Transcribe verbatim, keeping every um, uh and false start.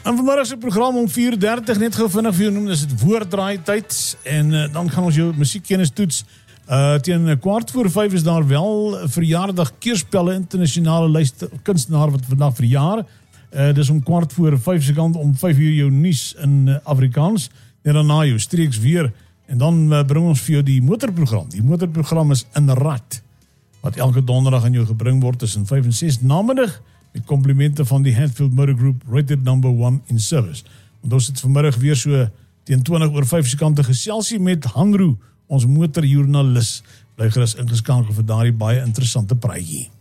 En vanmiddag se program om vier dertig net gou vinnig vir jou noem, dis dit woorddraai tyd en uh, dan gaan ons jou musiekkennis toets. Uh, teen kwart voor vyf is daar wel verjaardag keerspelle internasionale luister, kunstenaar wat vandag verjaar. Uh, dis om kwart voor vyf se kant om vyf uur jou nuus in uh, Afrikaans en daarna jou streeks weer en dan uh, bring ons vir jou die motorprogram. Die motorprogram is in Rad wat elke donderdag aan jou gebring word tussen vyf en ses namiddag met komplimente van die Hatfield Motor Group, rated number one in service. Want ons het vanmiddag weer so teen twintig oor vyf se kante geselsie met Hanro, ons motorjoernalis. Bly gerus ingeskakel vir daardie baie interessante praatjie.